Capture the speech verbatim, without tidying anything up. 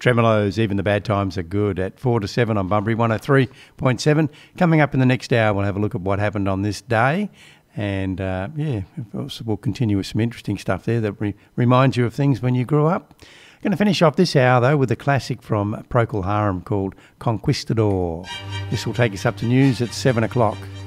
Tremolos, even the bad times are good. At four to seven on Bunbury, one oh three point seven. Coming up in the next hour, we'll have a look at what happened on this day. And, uh, yeah, we'll continue with some interesting stuff there that re- reminds you of things when you grew up. Going to finish off this hour, though, with a classic from Procol Harum called Conquistador. This will take us up to news at seven o'clock.